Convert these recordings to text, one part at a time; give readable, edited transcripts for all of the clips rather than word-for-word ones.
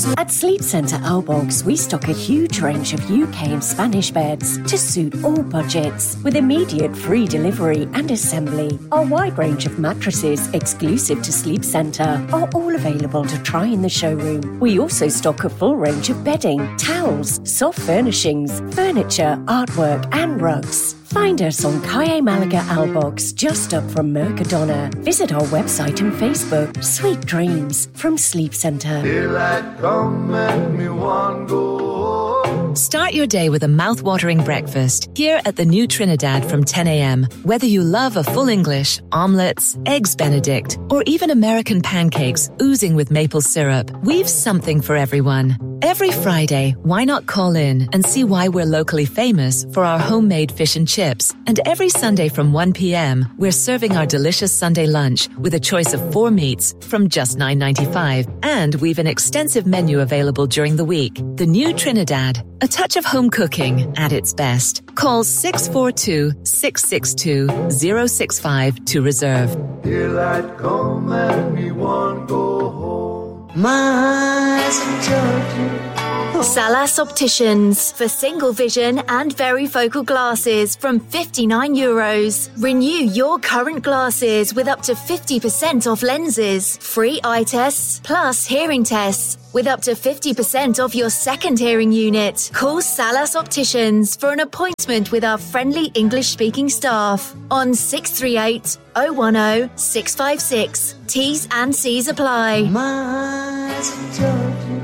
At Sleep Centre Aalborg, we stock a huge range of UK and Spanish beds to suit all budgets, with immediate free delivery and assembly. Our wide range of mattresses exclusive to Sleep Centre are all available to try in the showroom. We also stock a full range of bedding, towels, soft furnishings, furniture, artwork and rugs. Find us on Calle Malaga Aalborg, just up from Mercadona. Visit our website and Facebook. Sweet dreams from Sleep Centre. Start your day with a mouth-watering breakfast here at the New Trinidad from 10 a.m. Whether you love a full English, omelets, eggs Benedict, or even American pancakes oozing with maple syrup, we've something for everyone. Every Friday, why not call in and see why we're locally famous for our homemade fish and chips? And every Sunday from 1 p.m., we're serving our delicious Sunday lunch with a choice of 4 meats from just $9.95. And we've an extensive menu available during the week. The New Trinidad, a touch of home cooking at its best. Call 642-662-065 to reserve. Daylight come and me want go home. My eyes are judging. Salas Opticians for single vision and varifocal glasses from €59. Renew your current glasses with up to 50% off lenses, free eye tests, plus hearing tests, with up to 50% off your second hearing unit. Call Salas Opticians for an appointment with our friendly English-speaking staff on 638 010 656. T's and C's apply. My eyes are judging.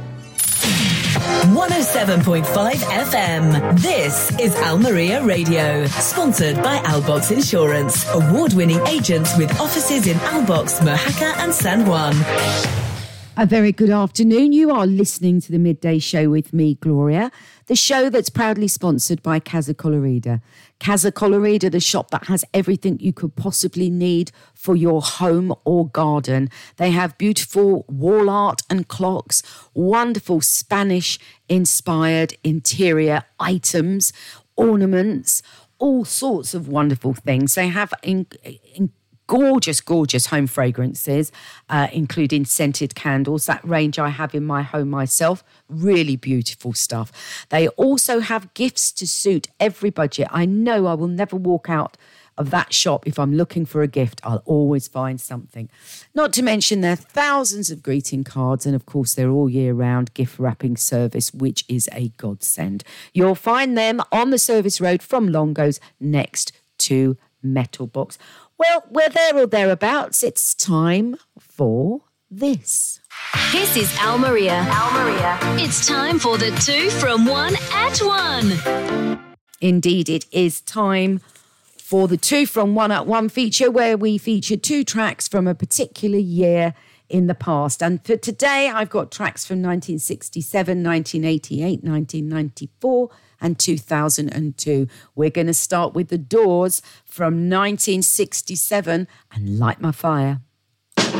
107.5 FM. This is Almeria Radio, sponsored by Albox Insurance, award-winning agents with offices in Albox, Mojaca and San Juan. A very good afternoon. You are listening to the Midday Show with me, Gloria, the show that's proudly sponsored by Casa Colorida. Casa Colorida, the shop that has everything you could possibly need for your home or garden. They have beautiful wall art and clocks, wonderful Spanish-inspired interior items, ornaments, all sorts of wonderful things. They have gorgeous home fragrances, including scented candles. That range I have in my home myself. Really beautiful stuff. They also have gifts to suit every budget. I know I will never walk out of that shop if I'm looking for a gift. I'll always find something. Not to mention there are thousands of greeting cards, and of course they're all year round gift wrapping service, which is a godsend. You'll find them on the service road from Longos next to Metal Box. Well, we're there or thereabouts. It's time for this. This is Almeria. It's time for the 2 from 1 at 1. Indeed, it is time for the 2 from 1 at 1 feature, where we feature 2 tracks from a particular year in the past. And for today, I've got tracks from 1967, 1988, 1994 and 2002. We're going to start with The Doors from 1967 and Light My Fire.